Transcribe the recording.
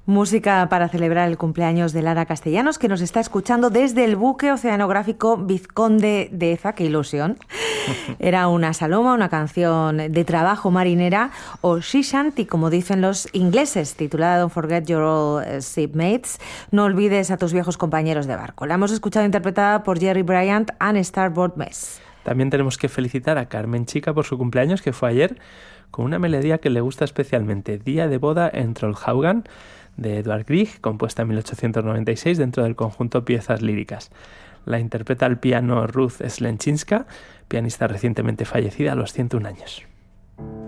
Música para celebrar el cumpleaños de Lara Castellanos, que nos está escuchando desde el buque oceanográfico Vizconde de Eza. ¡Qué ilusión! Era una saloma, una canción de trabajo marinera, o sea shanty, como dicen los ingleses, titulada Don't Forget Your Old Shipmates. No olvides a tus viejos compañeros de barco. La hemos escuchado interpretada por Jerry Bryant and Starboard Mess. También tenemos que felicitar a Carmen Chica por su cumpleaños, que fue ayer, con una melodía que le gusta especialmente, Día de boda en Trollhaugen, de Edvard Grieg, compuesta en 1896 dentro del conjunto Piezas líricas. La interpreta al piano Ruth Slenczynska, pianista recientemente fallecida a los 101 años.